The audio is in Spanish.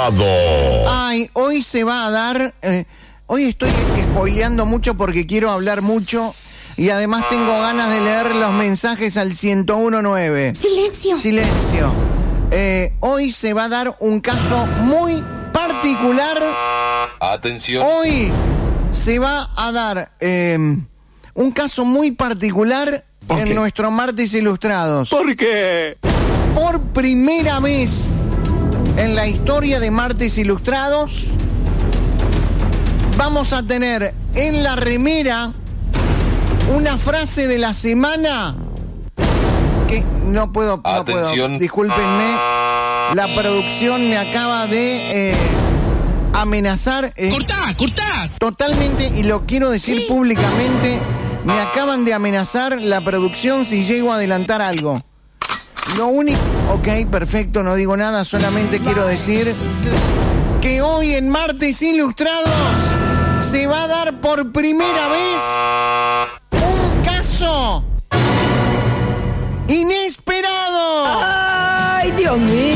Ilustrado. Ay, hoy se va a dar... hoy estoy spoileando mucho porque quiero hablar mucho y además tengo ganas de leer los mensajes al 1019. Silencio. Silencio. Hoy se va a dar un caso muy particular. Atención. Hoy se va a dar un caso muy particular en nuestro Martes Ilustrados. ¿Por qué? Por primera vez en la historia de Martes Ilustrados vamos a tener en la remera una frase de la semana que no puedo, Atención. discúlpenme, la producción me acaba de amenazar. ¡Cortá! Totalmente, y lo quiero decir públicamente, me acaban de amenazar la producción si llego a adelantar algo. Lo único... Ok, perfecto, no digo nada, solamente quiero decir que hoy en Martes Ilustrados se va a dar por primera vez un caso inesperado. ¡Ay, Dios mío!